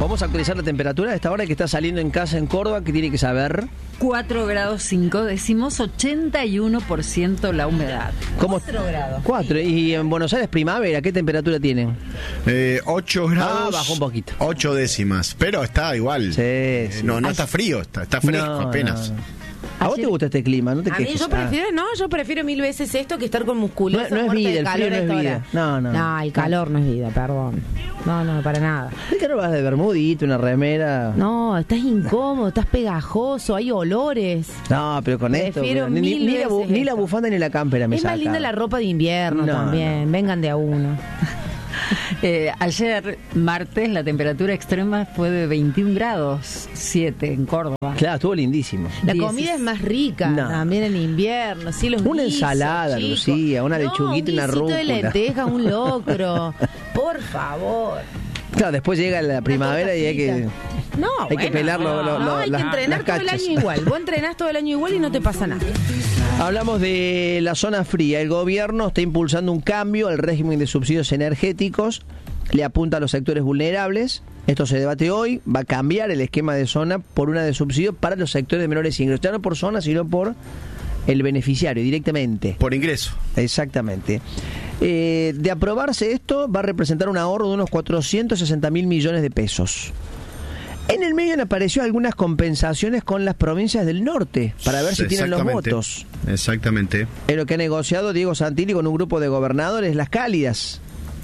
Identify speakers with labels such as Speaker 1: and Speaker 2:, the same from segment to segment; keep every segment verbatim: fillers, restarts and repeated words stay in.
Speaker 1: Vamos a actualizar la temperatura a esta hora que está saliendo en casa en Córdoba, que tiene que saber.
Speaker 2: cuatro grados cinco décimos, ochenta y uno por ciento la humedad.
Speaker 1: ¿Cómo?
Speaker 2: cuatro grados.
Speaker 1: cuatro. ¿Y en Buenos Aires primavera qué temperatura tienen?
Speaker 3: Eh, ocho grados.
Speaker 1: Ah, bajó un poquito.
Speaker 3: ocho décimas. Pero está igual.
Speaker 1: Sí,
Speaker 3: Eh,
Speaker 1: sí.
Speaker 3: No, no
Speaker 1: Ay,
Speaker 3: está frío, está, está fresco
Speaker 1: no,
Speaker 3: apenas.
Speaker 1: no, no. ¿A vos te gusta este clima? No te
Speaker 4: A mí
Speaker 1: quejes.
Speaker 4: yo prefiero, no, yo prefiero mil veces esto que estar con musculoso.
Speaker 1: No- no es
Speaker 4: muerta
Speaker 1: vida,
Speaker 4: de
Speaker 1: el
Speaker 4: calor
Speaker 1: frío no
Speaker 4: a
Speaker 1: es
Speaker 4: esta
Speaker 1: vida.
Speaker 4: hora.
Speaker 1: No, no.
Speaker 4: No, el calor no es vida, perdón. No, no, para nada.
Speaker 1: ¿Por qué no vas de bermudito, una remera?
Speaker 4: No, estás incómodo, estás pegajoso, hay olores.
Speaker 1: No, pero con esto.
Speaker 4: Prefiero
Speaker 1: ni,
Speaker 4: mil
Speaker 1: ni la, bu-
Speaker 4: veces
Speaker 1: ni la
Speaker 4: esto.
Speaker 1: bufanda ni la campera me
Speaker 4: Es más
Speaker 1: saca.
Speaker 4: linda la ropa de invierno
Speaker 1: No,
Speaker 4: también. Vengan de a uno.
Speaker 2: Eh, ayer, martes, la temperatura extrema fue de veintiún grados siete en Córdoba.
Speaker 1: Claro, estuvo lindísimo.
Speaker 4: La
Speaker 2: Diez.
Speaker 4: comida es más rica
Speaker 1: No.
Speaker 4: también en invierno. Sí, los
Speaker 1: Una
Speaker 4: guisos,
Speaker 1: ensalada,
Speaker 4: chicos.
Speaker 1: Lucía, una
Speaker 4: No,
Speaker 1: lechuguita y una
Speaker 4: un guisito de
Speaker 1: rúcula.
Speaker 4: lenteja, un locro. Por favor.
Speaker 1: Claro, después llega la primavera y hay que...
Speaker 4: No,
Speaker 1: Hay que
Speaker 4: bueno,
Speaker 1: pelar lo- lo-
Speaker 4: no,
Speaker 1: lo-
Speaker 4: hay
Speaker 1: las-
Speaker 4: que entrenar
Speaker 1: las
Speaker 4: todo el
Speaker 1: cachas.
Speaker 4: año igual. Vos entrenás todo el año igual y no te pasa nada.
Speaker 1: Hablamos de la zona fría. El gobierno está impulsando un cambio al régimen de subsidios energéticos. Le apunta a los sectores vulnerables. Esto se debate hoy. Va a cambiar el esquema de zona por una de subsidio para los sectores de menores ingresos. Ya no por zona, sino por el beneficiario directamente.
Speaker 3: Por ingreso.
Speaker 1: Exactamente. Eh, de aprobarse esto, va a representar un ahorro de unos cuatrocientos sesenta mil millones de pesos. En el medio han aparecido algunas compensaciones con las provincias del norte para ver si tienen los
Speaker 3: Exactamente.
Speaker 1: votos.
Speaker 3: Exactamente.
Speaker 1: Es lo que ha negociado Diego Santilli con un grupo de gobernadores, las cálidas.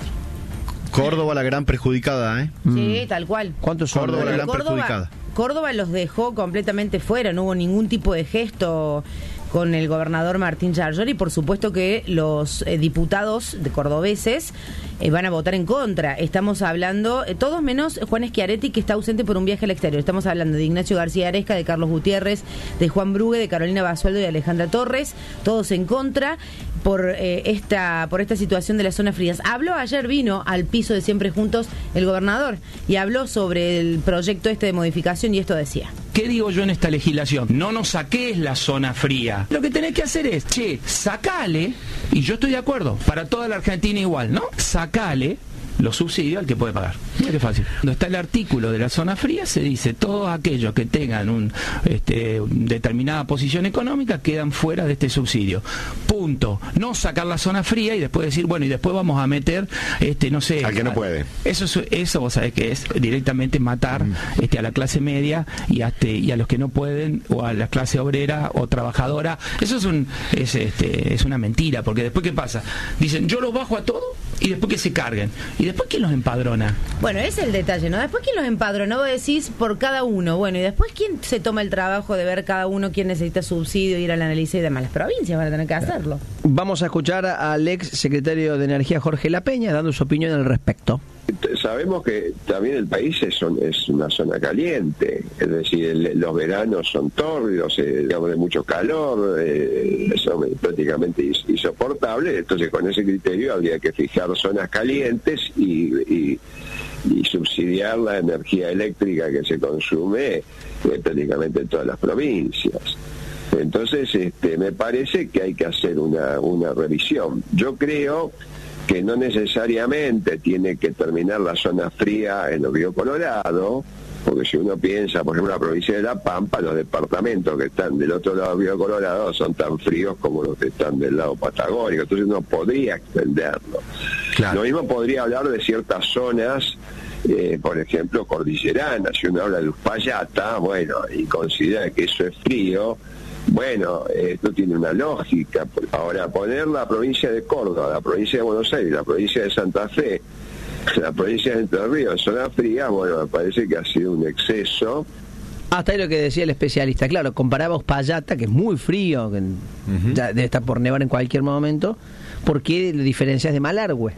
Speaker 3: Córdoba la gran perjudicada, ¿eh?
Speaker 4: Sí, tal cual.
Speaker 1: ¿Cuántos son?
Speaker 3: Córdoba la gran
Speaker 4: Córdoba,
Speaker 3: perjudicada.
Speaker 4: Córdoba los dejó completamente fuera, no hubo ningún tipo de gesto con el gobernador Martín Yarlor y por supuesto que los eh, diputados de cordobeses eh, van a votar en contra. Estamos hablando, eh, todos menos Juan Schiaretti, que está ausente por un viaje al exterior. Estamos hablando de Ignacio García Aresca, de Carlos Gutiérrez, de Juan Brugue, de Carolina Basualdo y de Alejandra Torres, todos en contra por eh, esta por esta situación de las zonas frías. Habló ayer, vino al piso de Siempre Juntos el gobernador y habló sobre el proyecto este de modificación y esto decía.
Speaker 5: ¿Qué digo yo en esta legislación? No nos saques la zona fría. Lo que tenés que hacer es, che, sacale, y yo estoy de acuerdo, para toda la Argentina igual, ¿no? Sacale los subsidios al que puede pagar. Mira qué fácil. Cuando está el artículo de la zona fría, se dice, todos aquellos que tengan un, este, determinada posición económica quedan fuera de este subsidio. Punto. No sacar la zona fría y después decir, bueno, y después vamos a meter, este, no sé...
Speaker 3: Al que no puede.
Speaker 5: Eso, es- eso vos sabés que es directamente matar
Speaker 3: Mm.
Speaker 5: este, a la clase media y a, este, y a los que no pueden, o a la clase obrera o trabajadora. Eso es, un, es, este, es una mentira, porque después ¿qué pasa? Dicen, yo los bajo a todos y después que se carguen. ¿Y después quién los empadrona?
Speaker 4: Bueno, ese es el detalle, ¿no? Después, ¿quién los empadronó? Vos decís por cada uno. Bueno, y después, ¿quién se toma el trabajo de ver cada uno quién necesita subsidio, ir al análisis y demás? Las provincias van a tener que hacerlo.
Speaker 1: Vamos a escuchar al ex secretario de Energía, Jorge Lapeña, dando su opinión al respecto.
Speaker 6: Sabemos que también el país es, un- es una zona caliente, es decir, el- los veranos son tórridos, eh, digamos, de mucho calor, eh, son prácticamente is- insoportables, entonces con ese criterio habría que fijar zonas calientes y, y, y subsidiar la energía eléctrica que se consume eh, prácticamente en todas las provincias. Entonces, este, me parece que hay que hacer una, una revisión. Yo creo que no necesariamente tiene que terminar la zona fría en el Río Colorado, porque si uno piensa, por ejemplo, la provincia de La Pampa, los departamentos que están del otro lado del Río Colorado son tan fríos como los que están del lado patagónico, entonces uno podría extenderlo.
Speaker 3: Claro.
Speaker 6: Lo mismo podría hablar de ciertas zonas, eh, por ejemplo, cordilleranas. Si uno habla de Uspallata, bueno, y considera que eso es frío, bueno, esto tiene una lógica. Ahora, poner la provincia de Córdoba, la provincia de Buenos Aires, la provincia de Santa Fe, la provincia de Entre Ríos, zona fría, bueno, me parece que ha sido un exceso.
Speaker 1: Hasta ahí lo que decía el especialista. Claro, comparaba Uspallata, que es muy frío, que
Speaker 3: Ujú.
Speaker 1: ya debe estar por nevar en cualquier momento. ¿Por qué diferencias de Malargüe?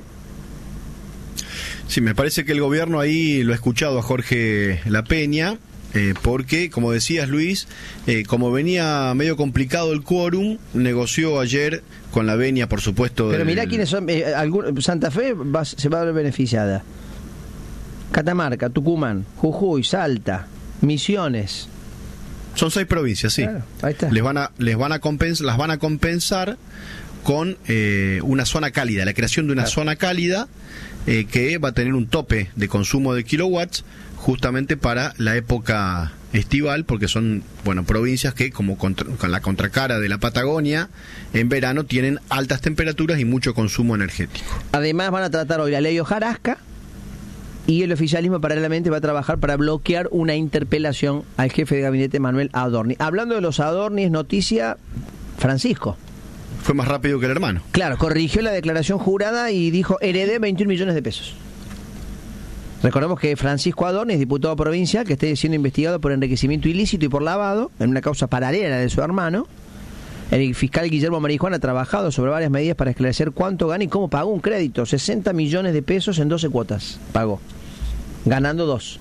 Speaker 3: Sí, me parece que el gobierno ahí lo ha escuchado a Jorge Lapeña, eh, porque, como decías Luis, eh, como venía medio complicado el quórum, negoció ayer con la venia, por supuesto.
Speaker 1: Pero
Speaker 3: del-
Speaker 1: mirá quiénes son. eh, algún- Santa Fe va- se va a ver beneficiada. Catamarca, Tucumán, Jujuy, Salta, Misiones.
Speaker 3: Son seis provincias, sí.
Speaker 1: Claro, ahí está.
Speaker 3: Les van a, les van a compens- las van a compensar con eh, una zona cálida, la creación de una claro. zona cálida eh, que va a tener un tope de consumo de kilowatts justamente para la época estival, porque son, bueno, provincias que, como contra, con la contracara de la Patagonia, en verano tienen altas temperaturas y mucho consumo energético.
Speaker 1: Además van a tratar hoy la ley Hojarasca, y el oficialismo paralelamente va a trabajar para bloquear una interpelación al jefe de gabinete Manuel Adorni. Hablando de los Adorni, es noticia Francisco.
Speaker 3: Fue más rápido que el hermano.
Speaker 1: Claro, corrigió la declaración jurada y dijo, heredé veintiún millones de pesos. Recordemos que Francisco Adorni es diputado provincial que está siendo investigado por enriquecimiento ilícito y por lavado, en una causa paralela a la de su hermano. El fiscal Guillermo Marijuán ha trabajado sobre varias medidas para esclarecer cuánto gana y cómo pagó un crédito. sesenta millones de pesos en doce cuotas pagó, ganando dos.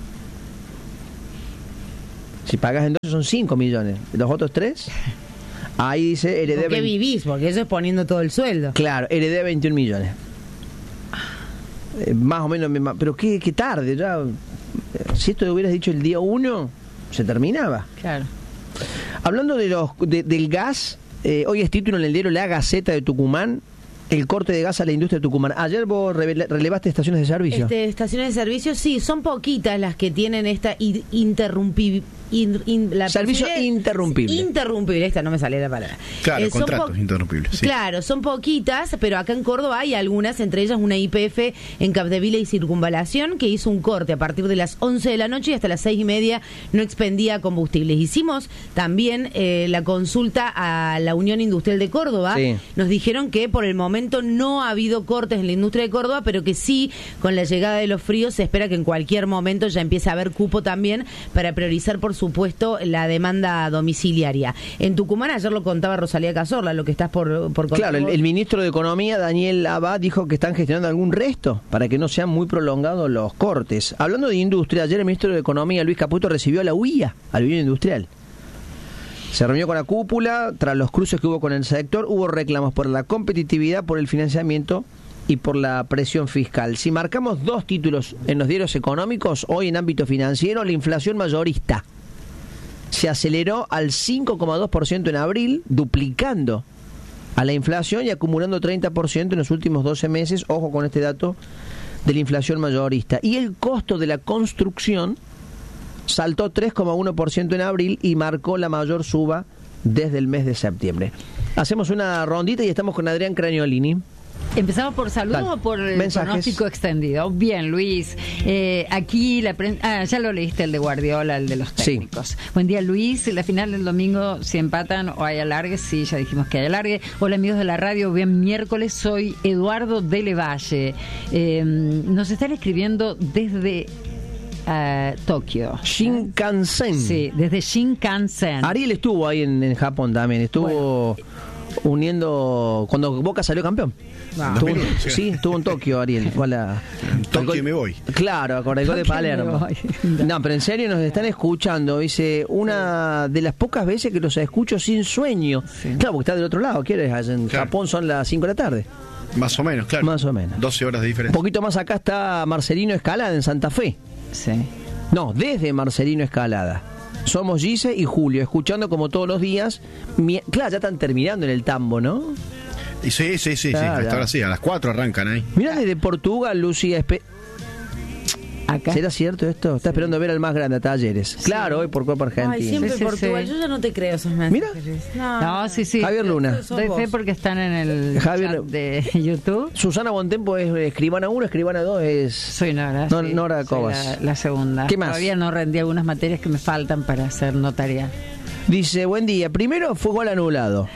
Speaker 1: Si pagas en doce son cinco millones. ¿Los otros tres? Ahí dice heredé...
Speaker 4: ¿Por qué vivís? Porque eso es poniendo todo el sueldo.
Speaker 1: Claro, heredé veintiún millones. Eh, más o menos, pero qué, qué tarde ya. Si esto lo hubieras dicho el día uno, se terminaba.
Speaker 2: Claro.
Speaker 1: Hablando de los de, del gas, eh, hoy es título en el diario La Gaceta de Tucumán, el corte de gas a la industria de Tucumán. Ayer vos revela, relevaste estaciones de servicio.
Speaker 4: Este, estaciones de servicio, sí, son poquitas las que tienen esta interrumpibilidad. In, in, la
Speaker 1: servicio interrumpible.
Speaker 4: Interrumpible, esta no me sale la palabra.
Speaker 3: Claro, eh, contratos interrumpibles. Sí.
Speaker 4: Claro, son poquitas, pero acá en Córdoba hay algunas, entre ellas una I P F en Capdevila y Circunvalación, que hizo un corte a partir de las once de la noche y hasta las seis y media no expendía combustibles. Hicimos también eh, la consulta a la Unión Industrial de Córdoba. Sí. Nos dijeron que por el momento no ha habido cortes en la industria de Córdoba, pero que sí, con la llegada de los fríos, se espera que en cualquier momento ya empiece a haber cupo también para priorizar, por supuesto, la demanda domiciliaria. En Tucumán, ayer lo contaba Rosalía Cazorla, lo que estás por, por contar.
Speaker 1: Claro, el, el ministro de Economía, Daniel Abad, dijo que están gestionando algún resto para que no sean muy prolongados los cortes. Hablando de industria, ayer el ministro de Economía, Luis Caputo, recibió a la U I A, al Unión Industrial. Se reunió con la cúpula, tras los cruces que hubo con el sector, hubo reclamos por la competitividad, por el financiamiento y por la presión fiscal. Si marcamos dos títulos en los diarios económicos, hoy en ámbito financiero, la inflación mayorista se aceleró al cinco coma dos por ciento en abril, duplicando a la inflación y acumulando treinta por ciento en los últimos doce meses. Ojo con este dato de la inflación mayorista. Y el costo de la construcción saltó tres coma uno por ciento en abril y marcó la mayor suba desde el mes de septiembre. Hacemos una rondita y estamos con Adrián Craniolini.
Speaker 2: ¿Empezamos por saludos o por el mensajes? Pronóstico extendido? Bien, Luis. Eh, aquí la pre... ah, ya lo leíste, el de Guardiola, el de los técnicos. Sí. Buen día, Luis. La final del domingo, si empatan o hay alargue, sí, ya dijimos que hay alargue. Hola, amigos de la radio. Bien, miércoles. Soy Eduardo de Levalle. Eh, nos están escribiendo desde Uh, Tokio.
Speaker 1: Shinkansen.
Speaker 2: Sí, desde Shinkansen.
Speaker 1: Ariel estuvo ahí en, en Japón también. Estuvo bueno. uniendo cuando Boca salió campeón.
Speaker 3: Ah.
Speaker 1: Estuvo, sí, estuvo en Tokio, Ariel. Fue a la,
Speaker 3: en Tokio me voy.
Speaker 1: Claro, con el gol de Palermo. No, pero en serio nos están escuchando. Dice, una de las pocas veces que los escucho sin sueño. Sí. Claro, porque está del otro lado. ¿Quieres? En claro. Japón son las cinco de la tarde.
Speaker 3: Más o menos, claro.
Speaker 1: Más o menos.
Speaker 3: doce horas de diferencia.
Speaker 1: Un poquito más acá está Marcelino Escalada en Santa Fe.
Speaker 2: Sí.
Speaker 1: No, desde Marcelino Escalada. Somos Gise y Julio, escuchando como todos los días. Mi... Claro, ya están terminando en el tambo, ¿no?
Speaker 3: Sí, sí, sí, sí.
Speaker 1: Claro.
Speaker 3: Hasta ahora sí, a las cuatro arrancan ahí.
Speaker 1: Mira, desde Portugal, Lucía Espe...
Speaker 2: Acá.
Speaker 1: ¿Será cierto esto? Está esperando ver al más grande a Talleres. Sí. Claro, hoy por Copa Argentina.
Speaker 4: Ay, siempre
Speaker 2: sí, sí,
Speaker 4: Portugal. Sí. Yo ya no te creo esos mensajes.
Speaker 1: Mira.
Speaker 2: No, no, sí, sí.
Speaker 1: Javier Luna.
Speaker 2: Doy fe porque están en el
Speaker 1: Javier...
Speaker 2: chat de YouTube.
Speaker 1: Susana Bontempo es escribana uno, escribana dos es...
Speaker 2: Soy Nora.
Speaker 1: No,
Speaker 2: sí.
Speaker 1: Nora Cobas.
Speaker 2: Soy la, la segunda.
Speaker 1: ¿Qué más?
Speaker 2: Todavía no rendí algunas materias que me faltan para hacer notarial.
Speaker 1: Dice, buen día. Primero fue gol anulado.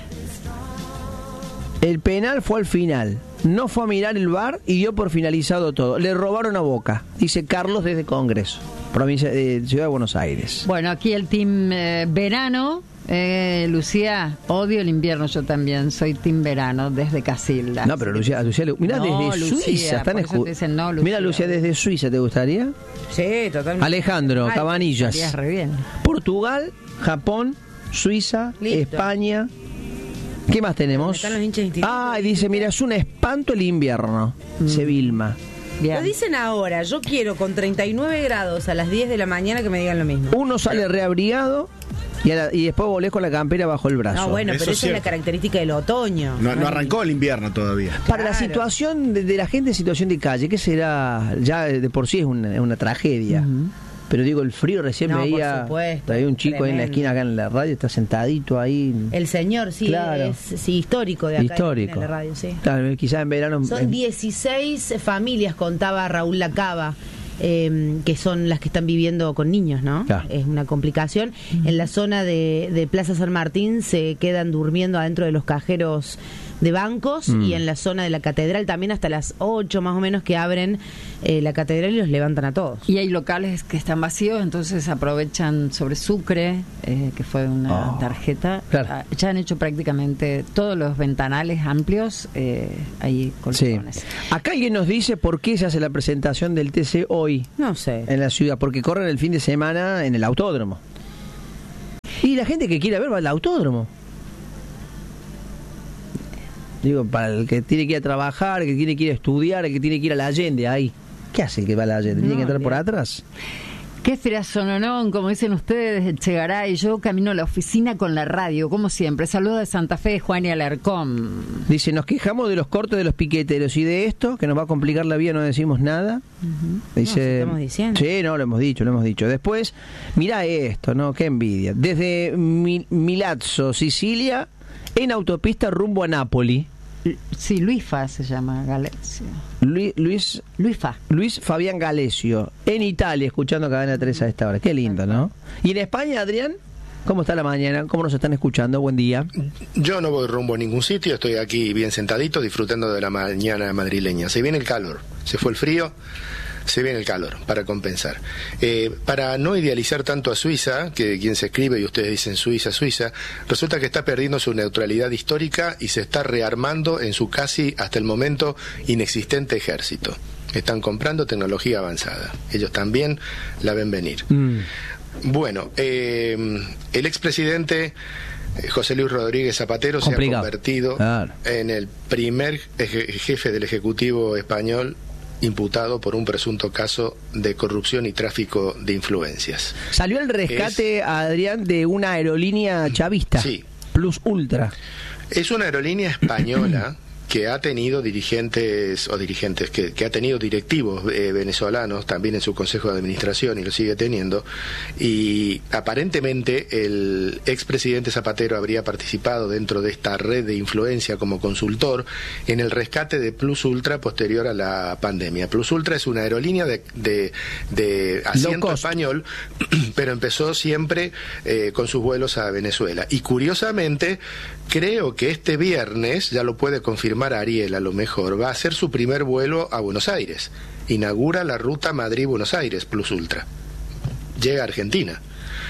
Speaker 1: El penal fue al final. No fue a mirar el V A R y dio por finalizado todo. Le robaron a Boca, dice Carlos desde Congreso, provincia de Ciudad de Buenos Aires.
Speaker 2: Bueno, aquí el team eh, verano. Eh, Lucía, odio el invierno, yo también soy team verano desde Casilda.
Speaker 1: No, pero Lucía, Lucía mira,
Speaker 2: no,
Speaker 1: desde
Speaker 2: Lucía,
Speaker 1: Suiza están
Speaker 2: escu- no, Lucía.
Speaker 1: Mira, Lucía, desde Suiza, ¿te gustaría?
Speaker 4: Sí, totalmente.
Speaker 1: Alejandro Ay, Cabanillas.
Speaker 2: Re bien.
Speaker 1: Portugal, Japón, Suiza, Listo. España. ¿Qué más tenemos? Ah, dice, mira, es un espanto el invierno. Mm. Se Vilma.
Speaker 4: Bien. Lo dicen ahora, yo quiero con treinta y nueve grados a las diez de la mañana que me digan lo mismo.
Speaker 1: Uno sale reabrigado Y, la, y después volés con la campera bajo el brazo.
Speaker 4: No, bueno,
Speaker 3: Eso
Speaker 4: pero
Speaker 3: es
Speaker 4: esa es la
Speaker 3: cierto.
Speaker 4: característica del otoño.
Speaker 3: No, no arrancó el invierno todavía.
Speaker 1: Para
Speaker 4: Claro.
Speaker 1: la situación de, de la gente en situación de calle, ¿qué será? Ya de por sí es una, es una tragedia. Uh-huh. Pero digo, el frío recién
Speaker 4: No,
Speaker 1: veía.
Speaker 4: por supuesto,
Speaker 1: Había un chico ahí en la
Speaker 4: tremendo.
Speaker 1: esquina, acá en la radio, está sentadito ahí.
Speaker 4: El señor, sí,
Speaker 1: Claro.
Speaker 4: es sí, histórico de acá
Speaker 1: Histórico.
Speaker 4: en la radio, sí.
Speaker 1: Claro, quizás en verano.
Speaker 4: Son
Speaker 1: en-
Speaker 4: dieciséis familias, contaba Raúl Lacaba, eh, que son las que están viviendo con niños, ¿no?
Speaker 1: Claro.
Speaker 4: Es una complicación. En la zona de, de Plaza San Martín se quedan durmiendo adentro de los cajeros de bancos
Speaker 1: Mm.
Speaker 4: y en la zona de la catedral también hasta las ocho más o menos que abren eh, la catedral y los levantan a todos.
Speaker 2: Y hay locales que están vacíos, entonces aprovechan sobre Sucre, eh, que fue una
Speaker 1: Oh,
Speaker 2: tarjeta.
Speaker 1: claro.
Speaker 2: Ah, ya han hecho prácticamente todos los ventanales amplios, eh, ahí
Speaker 1: Sí.
Speaker 2: colchones.
Speaker 1: Acá alguien nos dice por qué se hace la presentación del T C hoy
Speaker 4: No sé.
Speaker 1: en la ciudad. Porque corren el fin de semana en el autódromo. Y la gente que quiera ver va al autódromo. Digo, para el que tiene que ir a trabajar, el que tiene que ir a estudiar, el que tiene que ir a la Allende, ahí. ¿Qué hace el que va a la Allende? ¿Tiene
Speaker 2: No,
Speaker 1: que entrar por
Speaker 2: bien.
Speaker 1: atrás?
Speaker 2: Qué fresononón, como dicen ustedes, Echegaray. Yo camino a la oficina con la radio, como siempre. Saludos de Santa Fe, de Juan y Alarcón.
Speaker 1: Dice, nos quejamos de los cortes de los piqueteros y de esto, que nos va a complicar la vida, no decimos nada.
Speaker 2: Uh-huh.
Speaker 1: Dice,
Speaker 4: No, si estamos diciendo.
Speaker 1: Sí, no, lo hemos dicho, lo hemos dicho. Después, mirá esto, ¿no? Qué envidia. Desde Mi- Milazzo, Sicilia, en autopista rumbo a Nápoli.
Speaker 2: Sí, Luisfa se llama, Galesio.
Speaker 1: Luis, Luis,
Speaker 2: Luisfa.
Speaker 1: Luis Fabián Galesio, en Italia, escuchando Cadena tres a esta hora. Qué lindo, ¿no? Y en España, Adrián, ¿cómo está la mañana? ¿Cómo nos están escuchando? Buen día.
Speaker 7: Yo no voy rumbo a ningún sitio, estoy aquí bien sentadito disfrutando de la mañana madrileña. Se viene el calor, se fue el frío, se viene el calor, para compensar. Eh, para no idealizar tanto a Suiza, que quien se escribe y ustedes dicen Suiza, Suiza, resulta que está perdiendo su neutralidad histórica y se está rearmando en su casi, hasta el momento, inexistente ejército. Están comprando tecnología avanzada. Ellos también la ven venir.
Speaker 1: Mm.
Speaker 7: Bueno, eh, el expresidente eh, José Luis Rodríguez Zapatero
Speaker 1: Complicado.
Speaker 7: se ha convertido
Speaker 1: Claro.
Speaker 7: en el primer eje- jefe del Ejecutivo español imputado por un presunto caso de corrupción y tráfico de influencias.
Speaker 1: Salió el rescate, Adrián, de una aerolínea chavista.
Speaker 7: Sí.
Speaker 1: Plus Ultra.
Speaker 7: Es una aerolínea española que ha tenido dirigentes o dirigentes que, que ha tenido directivos eh, venezolanos también en su consejo de administración y lo sigue teniendo, y aparentemente el expresidente Zapatero habría participado dentro de esta red de influencia como consultor en el rescate de Plus Ultra posterior a la pandemia. Plus Ultra es una aerolínea de, de, de asiento
Speaker 1: cost.
Speaker 7: español, pero empezó siempre eh, con sus vuelos a Venezuela, y curiosamente creo que este viernes, ya lo puede confirmar Ariel a lo mejor, va a hacer su primer vuelo a Buenos Aires. Inaugura la ruta Madrid-Buenos Aires Plus Ultra. Llega a Argentina.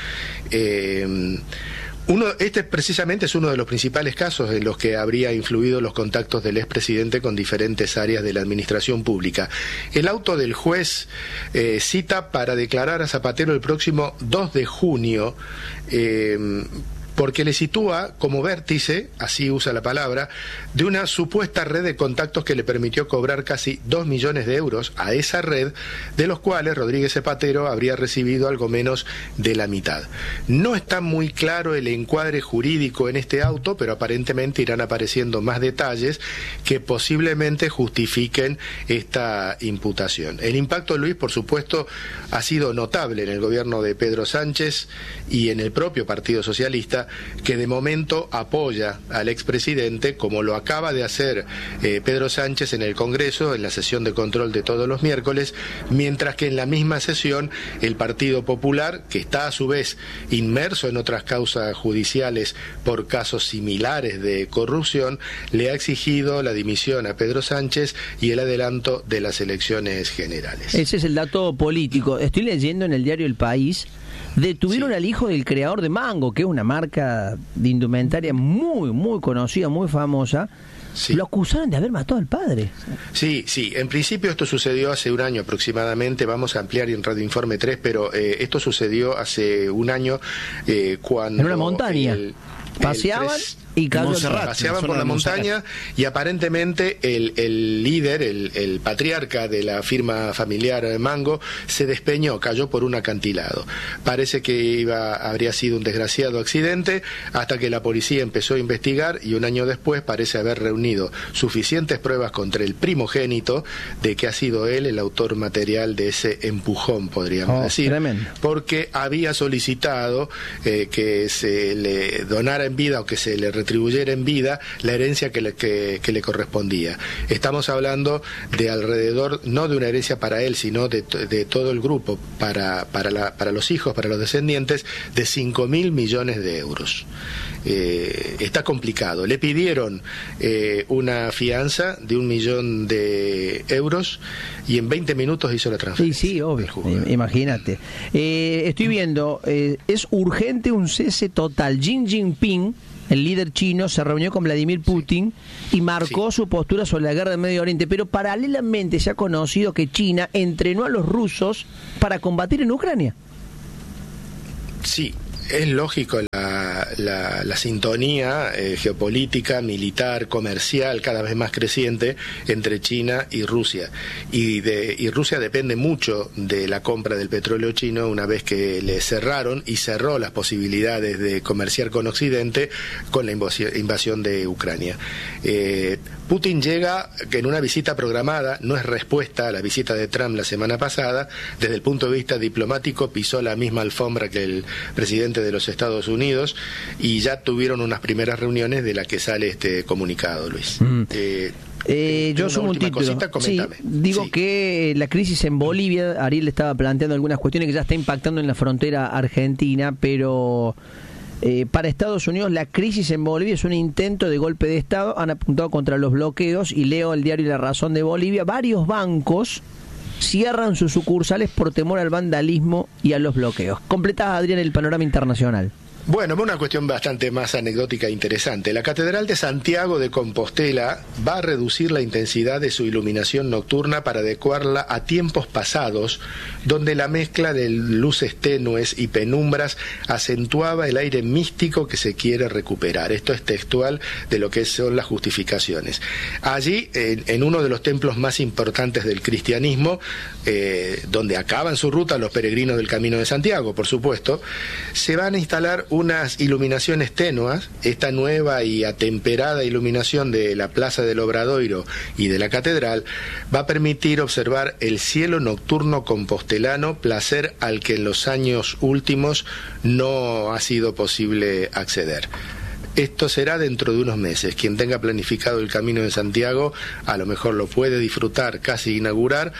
Speaker 7: Eh, uno, este precisamente es uno de los principales casos en los que habría influido los contactos del expresidente con diferentes áreas de la administración pública. El auto del juez eh, cita para declarar a Zapatero el próximo dos de junio, eh, porque le sitúa como vértice, así usa la palabra, de una supuesta red de contactos que le permitió cobrar casi dos millones de euros a esa red, de los cuales Rodríguez Zapatero habría recibido algo menos de la mitad. No está muy claro el encuadre jurídico en este auto, pero aparentemente irán apareciendo más detalles que posiblemente justifiquen esta imputación. El impacto, Luis, por supuesto, ha sido notable en el gobierno de Pedro Sánchez y en el propio Partido Socialista, que de momento apoya al expresidente, como lo acaba de hacer eh, Pedro Sánchez en el Congreso, en la sesión de control de todos los miércoles, mientras que en la misma sesión el Partido Popular, que está a su vez inmerso en otras causas judiciales por casos similares de corrupción, le ha exigido la dimisión a Pedro Sánchez y el adelanto de las elecciones generales.
Speaker 1: Ese es el dato político. Estoy leyendo en el diario El País, detuvieron
Speaker 7: Sí.
Speaker 1: al hijo del creador de Mango, que es una marca de indumentaria muy, muy conocida, muy famosa.
Speaker 7: Sí.
Speaker 1: Lo acusaron de haber matado al padre.
Speaker 7: Sí, sí, en principio esto sucedió hace un año aproximadamente, vamos a ampliar en Radio Informe tres, pero eh, esto sucedió hace un año eh, cuando...
Speaker 1: En una montaña.
Speaker 7: el-
Speaker 1: ¿Paseaban?
Speaker 7: El tres,
Speaker 1: Y
Speaker 7: paseaban por la montaña y aparentemente el, el líder, el, el patriarca de la firma familiar Mango, se despeñó, cayó por un acantilado. Parece que iba, habría sido un desgraciado accidente, hasta que la policía empezó a investigar y un año después parece haber reunido suficientes pruebas contra el primogénito de que ha sido él el autor material de ese empujón, podríamos oh, decir, tremendo. Porque había solicitado eh, que se le donara en vida o que se le retribuyera en vida la herencia que le, que, que le correspondía. Estamos hablando de alrededor, no de una herencia para él, sino de, de todo el grupo, para, para, la, para los hijos, para los descendientes, de cinco mil millones de euros. Eh, está complicado. Le pidieron eh, una fianza de un millón de euros y en veinte minutos hizo la transferencia.
Speaker 1: Sí, sí, obvio. Imagínate. Eh, estoy viendo, eh, es urgente un cese total. Xi Jinping, el líder chino, se reunió con Vladimir Putin y marcó sí. su postura sobre la guerra del Medio Oriente, pero paralelamente se ha conocido que China entrenó a los rusos para combatir en Ucrania.
Speaker 7: Sí, es lógico la, la, la sintonía eh, geopolítica, militar, comercial, cada vez más creciente entre China y Rusia. Y, de, y Rusia depende mucho de la compra del petróleo chino una vez que le cerraron y cerró las posibilidades de comerciar con Occidente con la invasión de Ucrania. Eh, Putin llega en una visita programada, no es respuesta a la visita de Trump la semana pasada. Desde el punto de vista diplomático pisó la misma alfombra que el presidente de los Estados Unidos y ya tuvieron unas primeras reuniones de las que sale este comunicado, Luis. Mm. Eh,
Speaker 1: Eh, yo sumo un título. Cosita, sí, digo sí. que la crisis en Bolivia, Ariel estaba planteando algunas cuestiones que ya está impactando en la frontera argentina, pero eh, para Estados Unidos la crisis en Bolivia es un intento de golpe de Estado. Han apuntado contra los bloqueos y leo el diario La Razón de Bolivia. Varios bancos cierran sus sucursales por temor al vandalismo y a los bloqueos. Completás, Adrián, el panorama internacional.
Speaker 7: Bueno, una cuestión bastante más anecdótica e interesante. La Catedral de Santiago de Compostela va a reducir la intensidad de su iluminación nocturna para adecuarla a tiempos pasados, donde la mezcla de luces tenues y penumbras acentuaba el aire místico que se quiere recuperar. Esto es textual de lo que son las justificaciones. Allí, en, en uno de los templos más importantes del cristianismo, eh, donde acaban su ruta los peregrinos del Camino de Santiago, por supuesto, se van a instalar unas iluminaciones tenues. Esta nueva y atemperada iluminación de la Plaza del Obradoiro y de la Catedral va a permitir observar el cielo nocturno compostelano, placer al que en los años últimos no ha sido posible acceder. Esto será dentro de unos meses. Quien tenga planificado el Camino de Santiago a lo mejor lo puede disfrutar, casi inaugurar,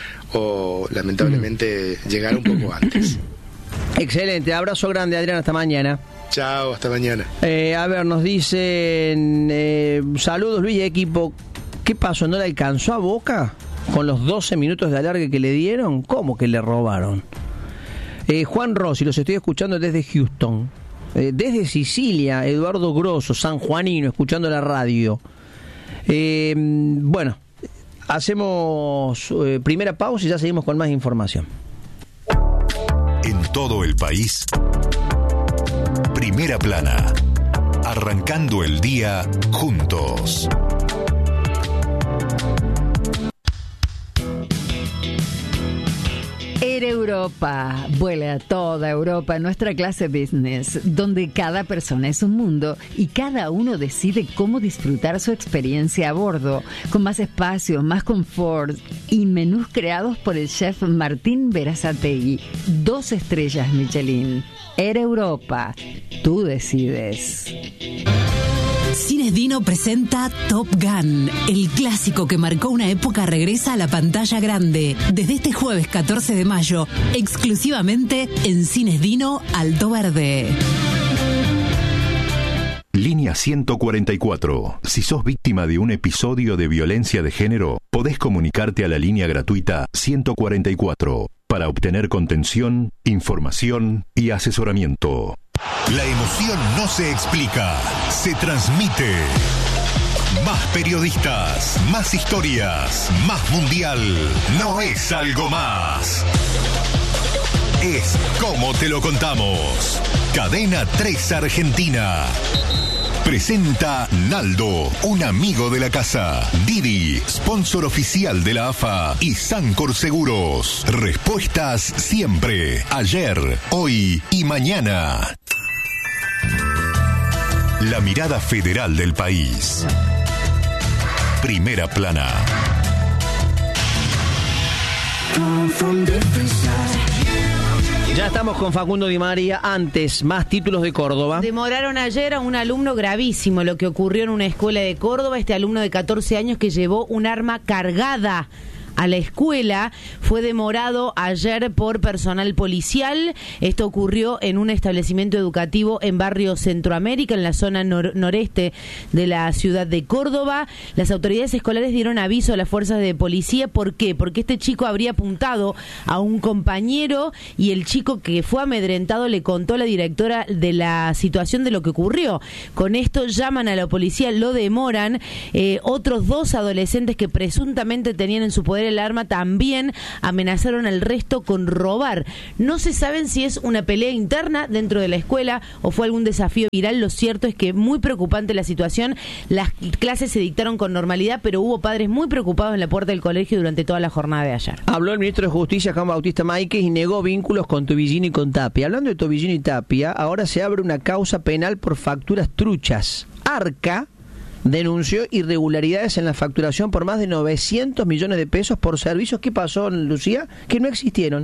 Speaker 7: o lamentablemente mm. llegar un poco antes.
Speaker 1: Excelente, abrazo grande, Adrián, hasta mañana.
Speaker 7: Chao, hasta mañana.
Speaker 1: Eh, a ver, nos dicen, eh, saludos Luis y equipo, ¿qué pasó? ¿No le alcanzó a Boca con los doce minutos de alargue que le dieron? ¿Cómo que le robaron? Eh, Juan Rossi, los estoy escuchando desde Houston. Eh, desde Sicilia, Eduardo Grosso, sanjuanino, escuchando la radio. Eh, bueno, hacemos eh, primera pausa y ya seguimos con más información.
Speaker 8: En todo el país, Primera Plana, arrancando el día juntos.
Speaker 2: Air Europa vuela a toda Europa, nuestra clase business, donde cada persona es un mundo y cada uno decide cómo disfrutar su experiencia a bordo, con más espacio, más confort y menús creados por el chef Martín Berazategui. Dos estrellas Michelin. Air Europa, tú decides.
Speaker 9: Cines Dino presenta Top Gun. El clásico que marcó una época regresa a la pantalla grande. Desde este jueves catorce de mayo, exclusivamente en Cines Dino Alto Verde.
Speaker 8: Línea ciento cuarenta y cuatro. Si sos víctima de un episodio de violencia de género, podés comunicarte a la línea gratuita ciento cuarenta y cuatro para obtener contención, información y asesoramiento.
Speaker 10: La emoción no se explica, se transmite. Más periodistas, más historias, más mundial. No es algo más. Es como te lo contamos. Cadena tres Argentina presenta Naldo, un amigo de la casa. Didi, sponsor oficial de la A F A. Y Sancor Seguros. Respuestas siempre. Ayer, hoy y mañana. La mirada federal del país. Primera plana.
Speaker 1: Ya estamos con Facundo Di María. Antes, más títulos de Córdoba.
Speaker 4: Demoraron ayer a un alumno gravísimo lo que ocurrió en una escuela de Córdoba. Este alumno de catorce años que llevó un arma cargada a la escuela fue demorado ayer por personal policial. Esto ocurrió en un establecimiento educativo en barrio Centroamérica, en la zona nor- noreste de la ciudad de Córdoba. Las autoridades escolares dieron aviso a las fuerzas de policía. ¿Por qué? Porque este chico habría apuntado a un compañero y el chico que fue amedrentado le contó a la directora de la situación de lo que ocurrió. Con esto llaman a la policía, lo demoran. Eh, otros dos adolescentes que presuntamente tenían en su poder el arma también amenazaron al resto con robar. No se saben si es una pelea interna dentro de la escuela o fue algún desafío viral. Lo cierto es que muy preocupante la situación. Las clases se dictaron con normalidad, pero hubo padres muy preocupados en la puerta del colegio durante toda la jornada de ayer.
Speaker 1: Habló el ministro de Justicia, Juan Bautista Máiquez, y negó vínculos con Tobillini y con Tapia. Hablando de Tobillini y Tapia, ahora se abre una causa penal por facturas truchas. Arca denunció irregularidades en la facturación por más de novecientos millones de pesos por servicios. ¿Qué pasó, Lucía? Que no existieron.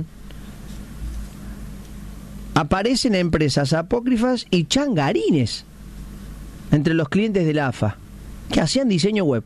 Speaker 1: Aparecen empresas apócrifas y changarines entre los clientes de la A F A que hacían diseño web.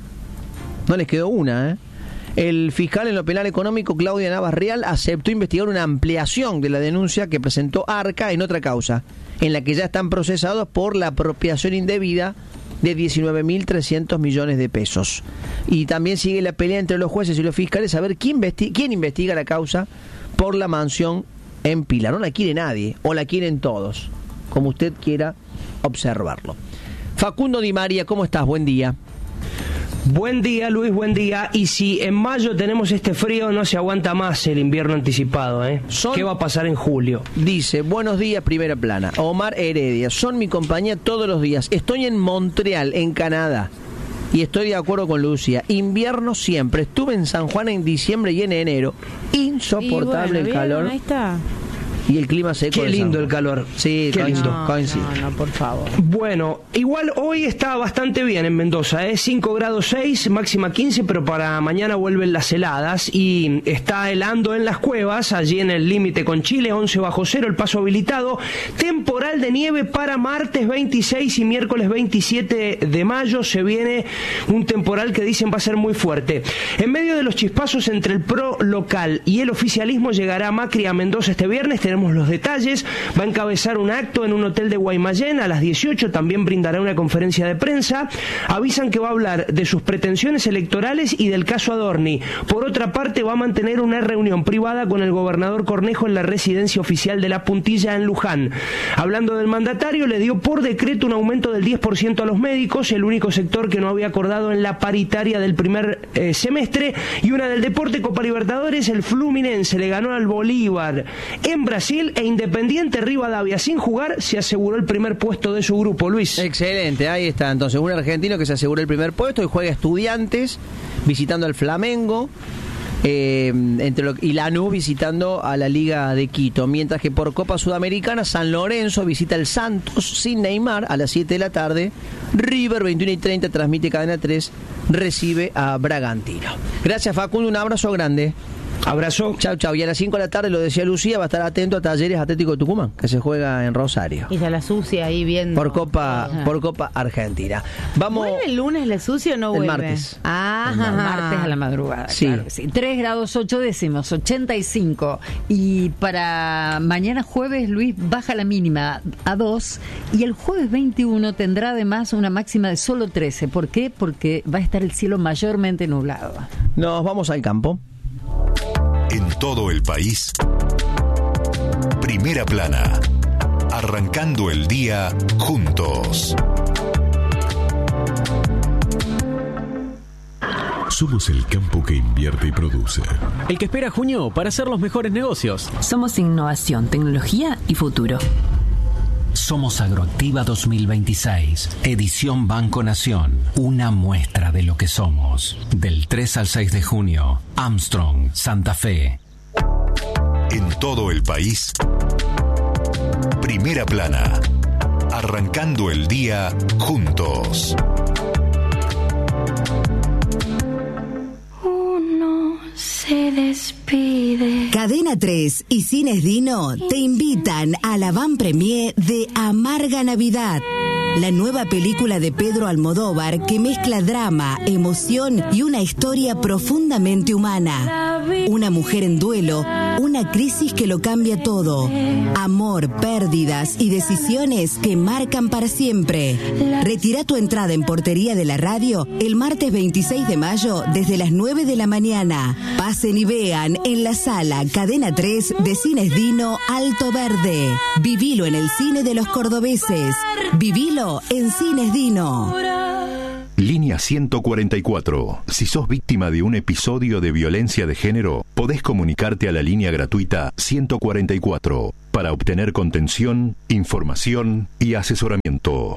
Speaker 1: No les quedó una, ¿eh? El fiscal en lo penal económico, Claudia Navas Real, aceptó investigar una ampliación de la denuncia que presentó Arca en otra causa, en la que ya están procesados por la apropiación indebida de diecinueve mil trescientos millones de pesos. Y también sigue la pelea entre los jueces y los fiscales a ver quién, investi- quién investiga la causa por la mansión en Pilar. No la quiere nadie, o la quieren todos, como usted quiera observarlo. Facundo Di María, ¿cómo estás? Buen día.
Speaker 11: Buen día, Luis, buen día. Y si en mayo tenemos este frío, no se aguanta más el invierno anticipado, ¿eh? Son... ¿Qué va a pasar en julio?
Speaker 1: Dice, buenos días, primera plana. Omar Heredia, son mi compañía todos los días. Estoy en Montreal, en Canadá. Y estoy de acuerdo con Lucia. Invierno siempre. Estuve en San Juan en diciembre y en enero. Insoportable bueno, el calor.
Speaker 4: Ahí está.
Speaker 1: Y el clima seco.
Speaker 11: Qué lindo el calor.
Speaker 1: Sí,
Speaker 11: qué
Speaker 1: coincido,
Speaker 11: lindo.
Speaker 1: Coincido.
Speaker 4: No, no, por favor.
Speaker 11: Bueno, igual hoy está bastante bien en Mendoza, ¿eh? cinco grados seis, máxima quince, pero para mañana vuelven las heladas y está helando en las cuevas, allí en el límite con Chile, once bajo cero, el paso habilitado. Temporal de nieve para martes veintiséis y miércoles veintisiete de mayo. Se viene un temporal que dicen va a ser muy fuerte. En medio de los chispazos entre el pro local y el oficialismo llegará Macri a Mendoza este viernes. Tenemos los detalles. Va a encabezar un acto en un hotel de Guaymallén a las dieciocho. También brindará una conferencia de prensa. Avisan que va a hablar de sus pretensiones electorales y del caso Adorni. Por otra parte, va a mantener una reunión privada con el gobernador Cornejo en la residencia oficial de La Puntilla en Luján. Hablando del mandatario, le dio por decreto un aumento del diez por ciento a los médicos, el único sector que no había acordado en la paritaria del primer eh, semestre. Y una del deporte, Copa Libertadores, el Fluminense le ganó al Bolívar en Brasil e Independiente Rivadavia sin jugar se aseguró el primer puesto de su grupo, Luis.
Speaker 1: Excelente, ahí está. Entonces, un argentino que se aseguró el primer puesto y juega Estudiantes visitando al Flamengo. Eh, entre lo, y Lanús visitando a la Liga de Quito, mientras que por Copa Sudamericana San Lorenzo visita el Santos sin Neymar a las siete de la tarde. River veintiuno y treinta transmite Cadena tres, recibe a Bragantino. Gracias, Facundo, un abrazo grande.
Speaker 11: Abrazo.
Speaker 1: Chau, chau. Y a las cinco de la tarde, lo decía Lucía, va a estar atento a Talleres Atlético de Tucumán, que se juega en Rosario.
Speaker 4: Y ya la sucia ahí viendo.
Speaker 1: Por Copa, Ajá. por Copa Argentina. Vamos.
Speaker 4: ¿Vuelve el lunes la sucia o no vuelve?
Speaker 1: El martes.
Speaker 2: Ah, el martes a la madrugada.
Speaker 1: Sí.
Speaker 2: Claro, sí. tres grados ocho décimos, ochenta y cinco. Y para mañana jueves, Luis, baja la mínima a dos. Y el jueves veintiuno tendrá además una máxima de solo trece. ¿Por qué? Porque va a estar el cielo mayormente nublado.
Speaker 1: Nos vamos al campo.
Speaker 10: En todo el país, Primera Plana, arrancando el día juntos.
Speaker 8: Somos el campo que invierte y produce.
Speaker 12: El que espera junio para hacer los mejores negocios.
Speaker 13: Somos innovación, tecnología y futuro.
Speaker 12: Somos Agroactiva dos mil veintiséis, edición Banco Nación, una muestra de lo que somos. Del tres al seis de junio, Armstrong, Santa Fe.
Speaker 10: En todo el país, Primera Plana, arrancando el día juntos.
Speaker 13: Uno se despide.
Speaker 9: Cadena tres y Cines Dino te invitan a la van premier de Amarga Navidad, la nueva película de Pedro Almodóvar que mezcla drama, emoción y una historia profundamente humana. Una mujer en duelo, una crisis que lo cambia todo. Amor, pérdidas y decisiones que marcan para siempre. Retira tu entrada en Portería de la Radio el martes veintiséis de mayo desde las nueve de la mañana. Pasen y vean en la sala Cadena tres de Cines Dino Alto Verde. Vivilo en el cine de los cordobeses. Vivilo en Cines Dino.
Speaker 8: Línea ciento cuarenta y cuatro. Si sos víctima de un episodio de violencia de género, podés comunicarte a la línea gratuita ciento cuarenta y cuatro para obtener contención, información y asesoramiento.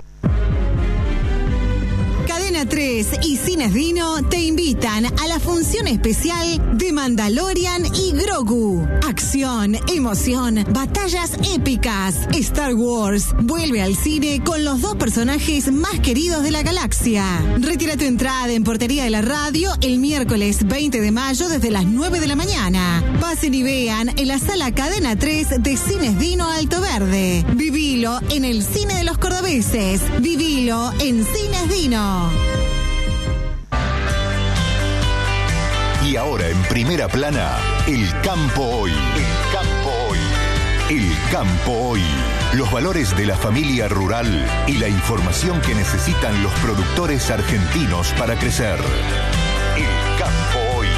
Speaker 9: Cadena tres y Cines Dino te invitan a la función especial de Mandalorian y Grogu. Acción, emoción, batallas épicas. Star Wars vuelve al cine con los dos personajes más queridos de la galaxia. Retira tu entrada en Portería de la Radio el miércoles veinte de mayo desde las nueve de la mañana. Pasen y vean en la sala Cadena tres de Cines Dino Alto Verde. Vivilo en el cine de los cordobeses. Vivilo en Cines Dino.
Speaker 10: Y ahora en Primera Plana, el campo hoy. El campo hoy. El campo hoy. Los valores de la familia rural y la información que necesitan los productores argentinos para crecer. El campo hoy.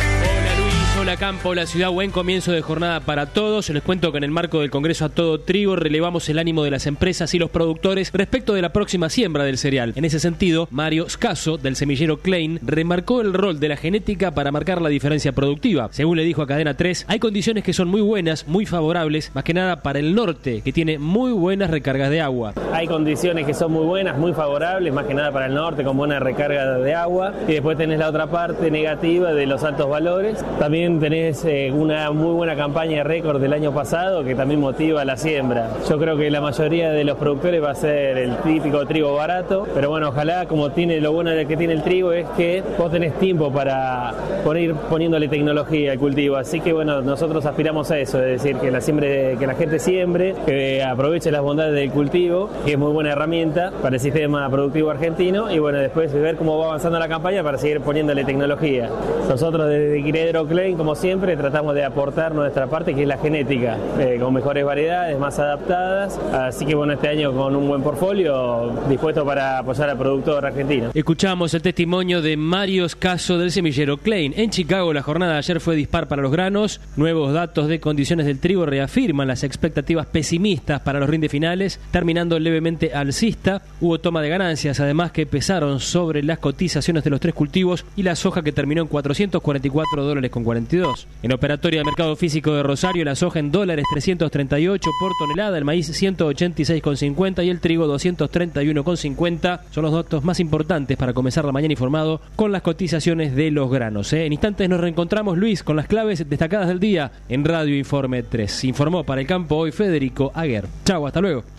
Speaker 14: Hola campo, la ciudad, buen comienzo de jornada para todos. Les cuento que en el marco del Congreso A Todo Trigo relevamos el ánimo de las empresas y los productores respecto de la próxima siembra del cereal. En ese sentido, Mario Scaso, del semillero Klein, remarcó el rol de la genética para marcar la diferencia productiva. Según le dijo a Cadena tres, hay condiciones que son muy buenas, muy favorables, más que nada para el norte, que tiene muy buenas recargas de agua.
Speaker 15: Hay condiciones que son muy buenas, muy favorables, más que nada para el norte, con buena recarga de agua. Y después tenés la otra parte negativa de los altos valores. También tenés eh, una muy buena campaña de récord del año pasado que también motiva la siembra. Yo creo que la mayoría de los productores va a ser el típico trigo barato, pero bueno, ojalá, como tiene lo bueno de que tiene el trigo es que vos tenés tiempo para ir poniéndole tecnología al cultivo, así que bueno, nosotros aspiramos a eso, es decir, que la siembre, que la gente siembre, que aproveche las bondades del cultivo, que es muy buena herramienta para el sistema productivo argentino, y bueno, después ver cómo va avanzando la campaña para seguir poniéndole tecnología. Nosotros desde Quinedro Klein, como siempre, tratamos de aportar nuestra parte, que es la genética, eh, con mejores variedades, más adaptadas, así que bueno, este año con un buen portfolio dispuesto para apoyar al productor argentino.
Speaker 14: Escuchamos el testimonio de Mario Scaso del semillero Klein. En Chicago la jornada de ayer fue dispar para los granos. Nuevos datos de condiciones del trigo reafirman las expectativas pesimistas para los rindes finales, terminando levemente alcista. Hubo toma de ganancias, además, que pesaron sobre las cotizaciones de los tres cultivos y la soja, que terminó en cuatrocientos cuarenta y cuatro dólares con cuarenta y dos. En operatoria de mercado físico de Rosario, la soja en dólares trescientos treinta y ocho por tonelada, el maíz ciento ochenta y seis con cincuenta y el trigo doscientos treinta y uno con cincuenta. Son los datos más importantes para comenzar la mañana informado con las cotizaciones de los granos. ¿eh? En instantes nos reencontramos, Luis, con las claves destacadas del día en Radio Informe tres. Informó para el campo hoy Federico Aguer. Chau, hasta luego.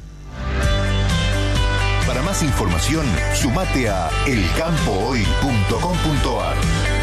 Speaker 10: Para más información, sumate a el campo hoy punto com punto a r.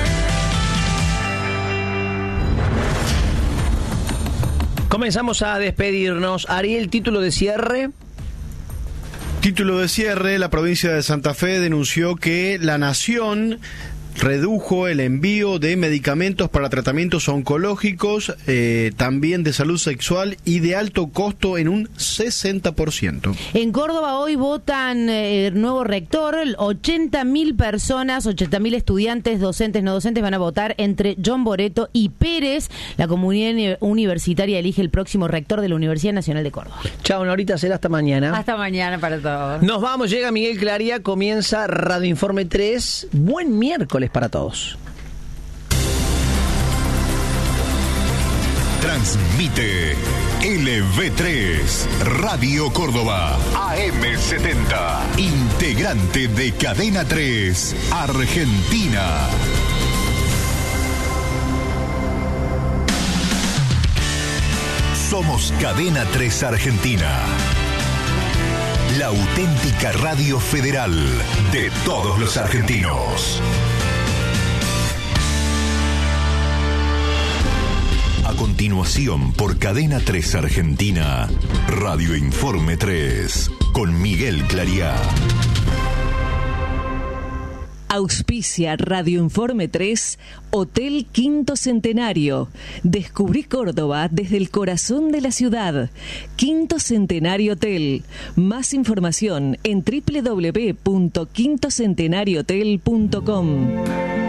Speaker 1: Comenzamos a despedirnos. Ariel, título de cierre.
Speaker 3: Título de cierre, la provincia de Santa Fe denunció que la Nación redujo el envío de medicamentos para tratamientos oncológicos, eh, también de salud sexual y de alto costo en un sesenta por ciento.
Speaker 4: En Córdoba hoy votan eh, nuevo rector, ochenta mil personas, ochenta mil estudiantes, docentes, no docentes van a votar entre John Boreto y Pérez. La comunidad universitaria elige el próximo rector de la Universidad Nacional de Córdoba.
Speaker 1: Chao, Norita, será hasta mañana.
Speaker 2: Hasta mañana para todos.
Speaker 1: Nos vamos, llega Miguel Claría, comienza Radio Informe tres. Buen miércoles para todos.
Speaker 10: Transmite L V tres, Radio Córdoba, A M setenta, integrante de Cadena tres, Argentina. Somos Cadena tres Argentina, la auténtica radio federal de todos los argentinos. A continuación, por Cadena tres Argentina, Radio Informe tres, con Miguel Clariá.
Speaker 16: Auspicia Radio Informe tres, Hotel Quinto Centenario. Descubrí Córdoba desde el corazón de la ciudad. Quinto Centenario Hotel. Más información en doble u doble u doble u punto quinto centenario hotel punto com.